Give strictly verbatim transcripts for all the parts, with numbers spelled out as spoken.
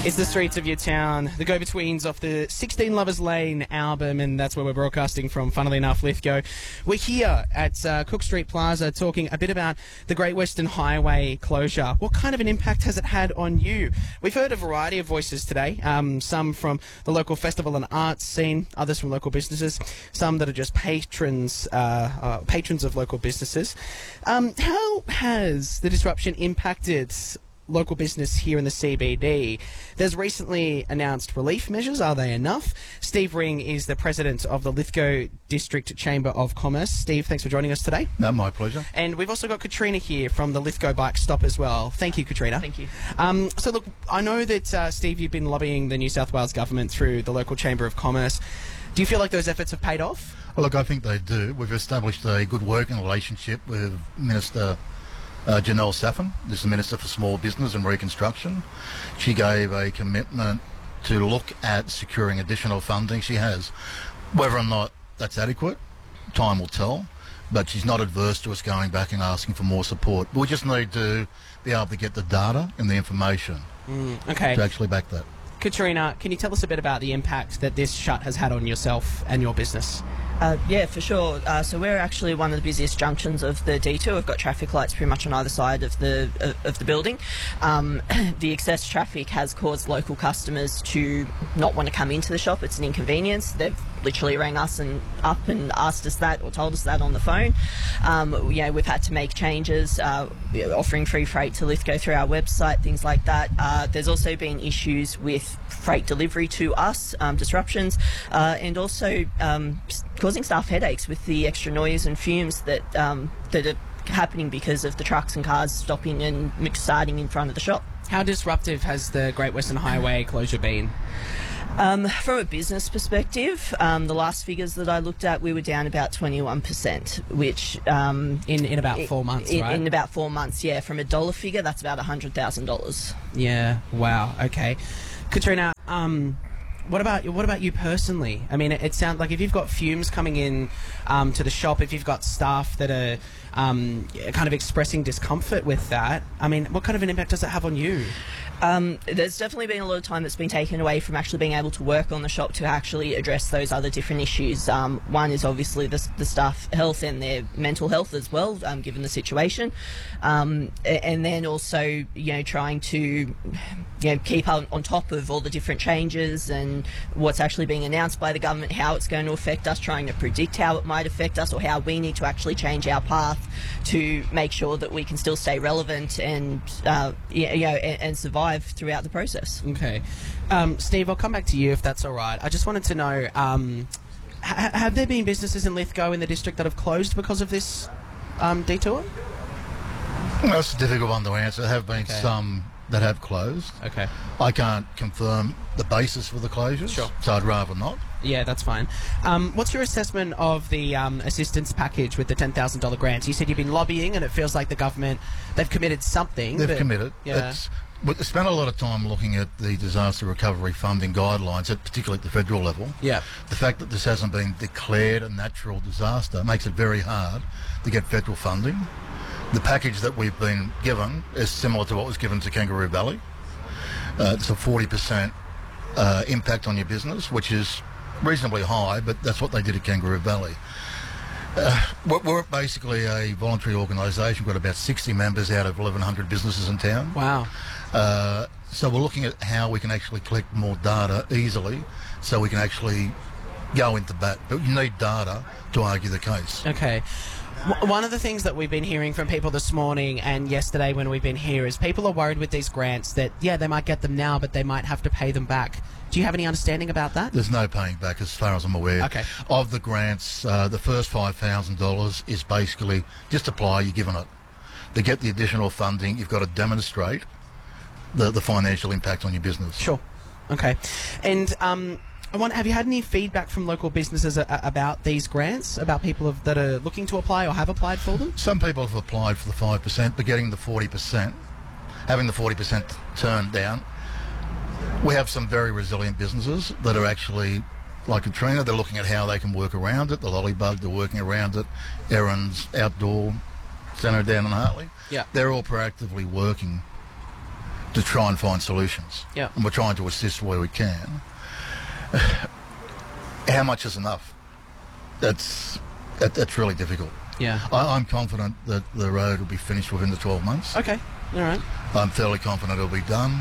It's the streets of your town, the go-betweens off the sixteen Lovers Lane album, and that's where we're broadcasting from, funnily enough, Lithgow. We're here at uh, Cook Street Plaza talking a bit about the Great Western Highway closure. What kind of an impact has it had on you? We've heard a variety of voices today, um, some from the local festival and arts scene, others from local businesses, some that are just patrons, uh, uh, patrons of local businesses. Um, how has the disruption impacted local business here in the C B D? There's recently announced relief measures. Are they enough? Steve Ring is the president of the Lithgow District Chamber of Commerce. Steve, thanks for joining us today. No, my pleasure. And we've also got Katrina here from the Lithgow Bike Stop as well. Thank you, Katrina. Thank you. Um, so look, I know that, uh, Steve, you've been lobbying the New South Wales government through the local Chamber of Commerce. Do you feel like those efforts have paid off? Well, look, I think they do. We've established a good working relationship with Minister Uh, Janelle Saffin, this is the Minister for Small Business and Reconstruction. She gave a commitment to look at securing additional funding. She has. Whether or not that's adequate, time will tell, but she's not adverse to us going back and asking for more support. We just need to be able to get the data and the information Mm, okay. to actually back that. Katrina, can you tell us a bit about the impact that this shut has had on yourself and your business? Uh, yeah, for sure. Uh, so we're actually one of the busiest junctions of the D two. We've got traffic lights pretty much on either side of the of, of the building. Um, the excess traffic has caused local customers to not want to come into the shop. It's an inconvenience. They've literally rang us and up and asked us that or told us that on the phone. Um, you know, we've had to make changes, uh, offering free freight to Lithgow through our website, things like that. Uh, there's also been issues with freight delivery to us, um, disruptions, uh, and also um, causing staff headaches with the extra noise and fumes that um, that are happening because of the trucks and cars stopping and starting in front of the shop. How disruptive has the Great Western Highway closure been? Um, from a business perspective, um, the last figures that I looked at, we were down about twenty-one percent, which... Um, in, in about four months, in, right? In about four months, yeah. From a dollar figure, that's about one hundred thousand dollars. Yeah, wow, okay. Katrina, um... What about what about you personally? I mean, it, it sounds like if you've got fumes coming in um, to the shop, if you've got staff that are um, kind of expressing discomfort with that, I mean, what kind of an impact does it have on you? Um, there's definitely been a lot of time that's been taken away from actually being able to work on the shop to actually address those other different issues. Um, one is obviously the, the staff health and their mental health as well, um, given the situation. Um, and then also, you know, trying to, you know, keep on, on top of all the different changes and what's actually being announced by the government, how it's going to affect us, trying to predict how it might affect us or how we need to actually change our path to make sure that we can still stay relevant and, uh, you know, and, and survive throughout the process. Okay. Um, Steve, I'll come back to you if that's all right. I just wanted to know, um, ha- have there been businesses in Lithgow in the district that have closed because of this um, detour? That's a difficult one to answer. There have been Okay. some that have closed. Okay. I can't confirm the basis for the closures, Sure. so I'd rather not. Yeah, that's fine. Um, what's your assessment of the um, assistance package with the ten thousand dollars grants? You said you've been lobbying and it feels like the government, they've committed something. They've but- committed. Yeah. It's, we spent a lot of time looking at the disaster recovery funding guidelines, at, particularly at the federal level. Yeah. The fact that this hasn't been declared a natural disaster makes it very hard to get federal funding. The package that we've been given is similar to what was given to Kangaroo Valley. Uh, it's a forty percent uh, impact on your business, which is reasonably high, but that's what they did at Kangaroo Valley. Uh, we're, we're basically a voluntary organisation. We've got about sixty members out of eleven hundred businesses in town. Wow. Uh, so we're looking at how we can actually collect more data easily so we can actually go into bat. But you need data to argue the case. Okay. W- One of the things that we've been hearing from people this morning and yesterday when we've been here is people are worried with these grants that, yeah, they might get them now, but they might have to pay them back. Do you have any understanding about that? There's no paying back as far as I'm aware. Okay. Of the grants, uh, the first five thousand dollars is basically just apply, you're given it. To get the additional funding, you've got to demonstrate the, the financial impact on your business. Sure. Okay. And um, I want, have you had any feedback from local businesses a, a, about these grants, about people have, that are looking to apply or have applied for them? Some people have applied for the five percent, but getting the forty percent, having the forty percent turned down. We have some very resilient businesses that are actually, like Katrina, they're looking at how they can work around it. The Lollybug, they're working around it. Erin's Outdoor Centre down in Hartley. Yeah. They're all proactively working to try and find solutions. Yeah. And we're trying to assist where we can. How much is enough? That's that, that's really difficult. Yeah. I, I'm confident that the road will be finished within the twelve months. Okay. All right. I'm fairly confident it'll be done.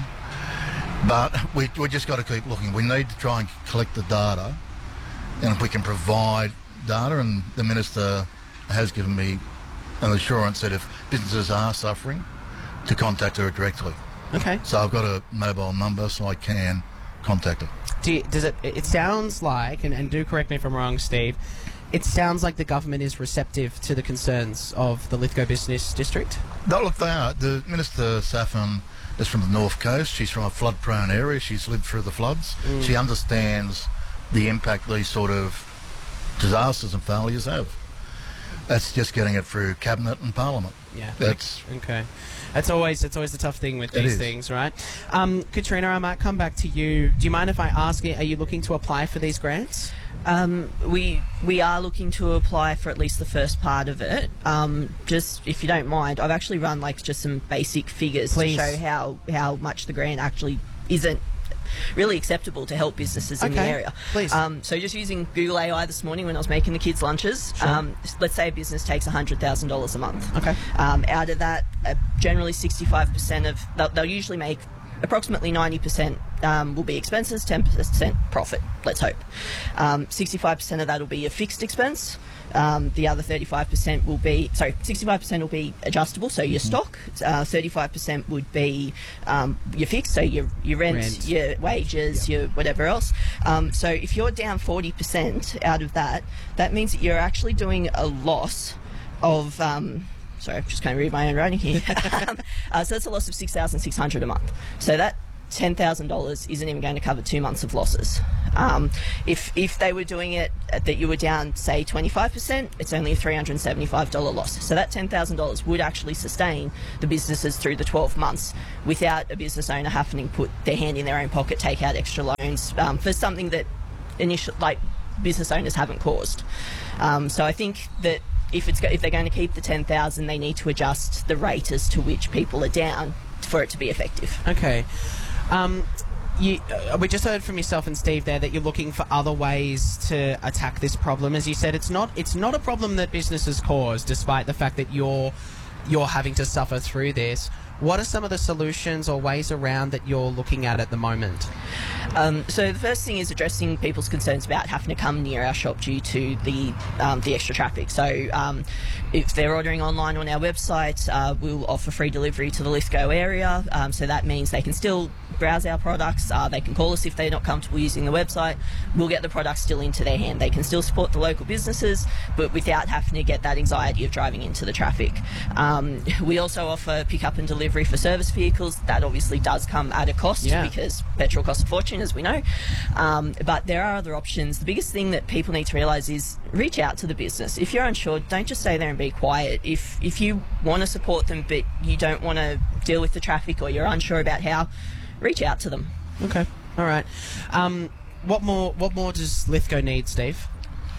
But we we just got to keep looking. We need to try and collect the data, and if we can provide data, and the Minister has given me an assurance that if businesses are suffering, to contact her directly. Okay. So I've got a mobile number so I can contact her. Do you, does it? It sounds like, and, and do correct me if I'm wrong, Steve. It sounds like the government is receptive to the concerns of the Lithgow Business District. No, look, they are. The Minister Saffin is from the North Coast. She's from a flood-prone area. She's lived through the floods. Mm. She understands the impact these sort of disasters and failures have. That's just getting it through Cabinet and Parliament. Yeah. That's okay. That's always that's always the tough thing with these things, right? Um, Katrina, I might come back to you. Do you mind if I ask you, are you looking to apply for these grants? Um, we we are looking to apply for at least the first part of it. Um, just if you don't mind, I've actually run like just some basic figures Please. to show how how much the grant actually isn't really acceptable to help businesses in Okay. the area. Please. Um, so just using Google A I this morning when I was making the kids' lunches, Sure. um, let's say a business takes one hundred thousand dollars a month. Okay. Um, out of that, uh, generally sixty-five percent of, they'll, they'll usually make approximately ninety percent um, will be expenses, ten percent profit, let's hope. Um, sixty-five percent of that will be a fixed expense. Um, the other thirty-five percent will be, sorry, sixty-five percent will be adjustable, so your stock. Uh, thirty-five percent would be um, your fixed, so your, your rent, Rent. your wages, your whatever else. Um, so if you're down forty percent out of that, that means that you're actually doing a loss of... Um, Sorry, I'm just going to read my own writing here. uh, so that's a loss of six thousand six hundred dollars a month. So that ten thousand dollars isn't even going to cover two months of losses. Um, if if they were doing it at, that you were down, say, twenty-five percent, it's only a three hundred seventy-five dollars loss. So that ten thousand dollars would actually sustain the businesses through the twelve months without a business owner having to put their hand in their own pocket, take out extra loans um, for something that initial like business owners haven't caused. Um, so I think that If it's if they're going to keep the ten thousand, they need to adjust the rate as to which people are down for it to be effective. Okay. Um, you, uh, we just heard from yourself and Steve there that you're looking for other ways to attack this problem. As you said, it's not it's not a problem that businesses cause, despite the fact that you're you're having to suffer through this. What are some of the solutions or ways around that you're looking at at the moment? Um, so the first thing is addressing people's concerns about having to come near our shop due to the um, the extra traffic. So um, if they're ordering online on our website, uh, we'll offer free delivery to the Lithgow area. Um, so that means they can still browse our products. Uh, they can call us if they're not comfortable using the website. We'll get the products still into their hand. They can still support the local businesses, but without having to get that anxiety of driving into the traffic. Um, we also offer pick-up and delivery for service vehicles. That obviously does come at a cost Yeah. because petrol costs a fortune, as we know. Um, but there are other options. The biggest thing that people need to realise is reach out to the business. If you're unsure, don't just stay there and be quiet. If if you want to support them but you don't want to deal with the traffic or you're unsure about how, reach out to them. Okay. All right. Um, what more? What more does Lithgow need, Steve?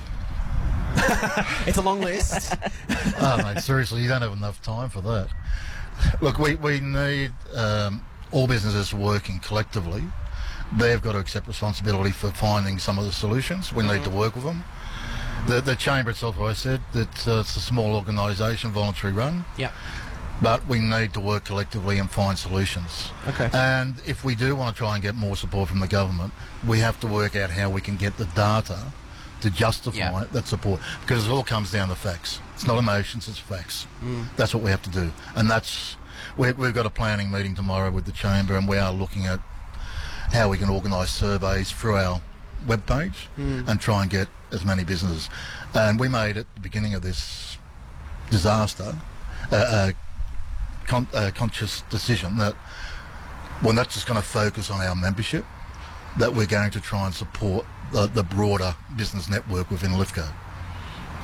It's a long list. Oh, mate, seriously, you don't have enough time for that. Look, we, we need um, all businesses working collectively. They've got to accept responsibility for finding some of the solutions. We need to work with them. The, the Chamber itself, I said, that uh, it's a small organisation, voluntary run, Yeah. but we need to work collectively and find solutions. Okay. And if we do want to try and get more support from the government, we have to work out how we can get the data to justify Yeah. that support, because it all comes down to facts. It's not emotions, it's facts. Mm. That's what we have to do, and that's we, we've got a planning meeting tomorrow with the Chamber, and we are looking at how we can organise surveys through our webpage Mm. and try and get as many businesses. And we made at the beginning of this disaster uh, a, con- a conscious decision that we're not just going to focus on our membership, that we're going to try and support the, the broader business network within Lithgow.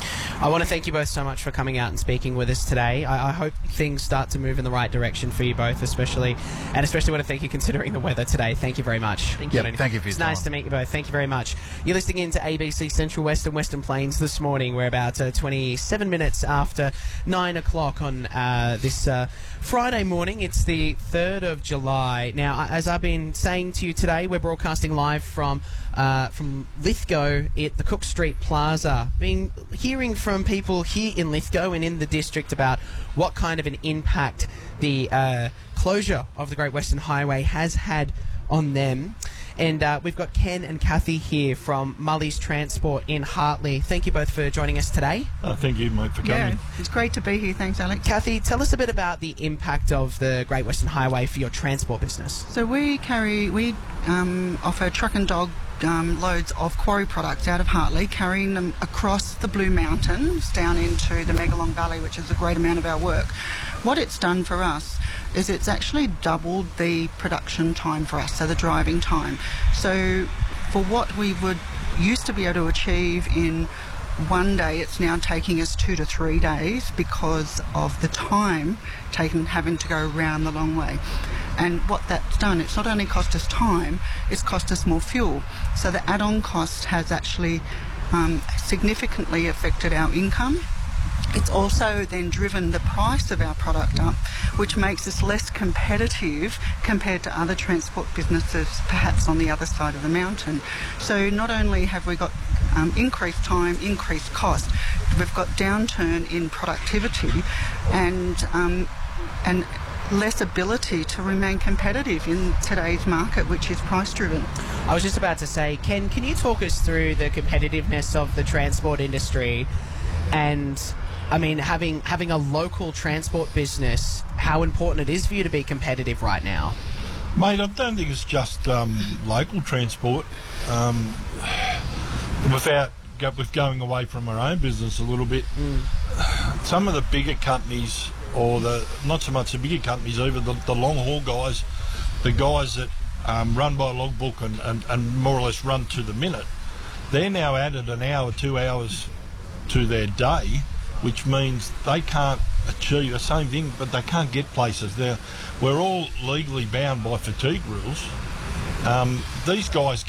I want to thank you both so much for coming out and speaking with us today. I, I hope things start to move in the right direction for you both, especially, and especially want to thank you considering the weather today. Thank you very much. Thank you. Yep, thank you for your It's time. nice to meet you both. Thank you very much. You're listening in to A B C Central West and Western Plains this morning. We're about uh, twenty-seven minutes after nine o'clock on uh, this uh, Friday morning. It's the third of July. Now, as I've been saying to you today, we're broadcasting live from uh, from Lithgow at the Cook Street Plaza. Been hearing from people here in Lithgow and in the district about what kind of an impact the uh, closure of the Great Western Highway has had on them. And uh, we've got Ken and Kathy here from Mully's Transport in Hartley. Thank you both for joining us today. Oh, thank you, mate, for coming. Yeah, it's great to be here. Thanks, Alex. Kathy, tell us a bit about the impact of the Great Western Highway for your transport business. So we carry, we um, offer truck and dog um, loads of quarry products out of Hartley, carrying them across the Blue Mountains down into the Megalong Valley, which is a great amount of our work. What it's done for us is it's actually doubled the production time for us, so the driving time. So for what we would used to be able to achieve in one day, it's now taking us two to three days because of the time taken having to go around the long way. And what that's done, it's not only cost us time, it's cost us more fuel. So the add-on cost has actually um, significantly affected our income. It's also then driven the price of our product up, which makes us less competitive compared to other transport businesses, perhaps on the other side of the mountain. So not only have we got um, increased time, increased cost, we've got downturn in productivity and um, and less ability to remain competitive in today's market, which is price-driven. I was just about to say, Ken, can you talk us through the competitiveness of the transport industry and... I mean, having having a local transport business, how important it is for you to be competitive right now? Mate, I don't think it's just um, local transport. Um, without go, with going away from our own business a little bit, mm. some of the bigger companies, or the not so much the bigger companies, even the, the long haul guys, the guys that um, run by logbook and, and, and more or less run to the minute, they're now added an hour, two hours to their day, which means they can't achieve the same thing, but they can't get places. They're, we're all legally bound by fatigue rules. Um, these guys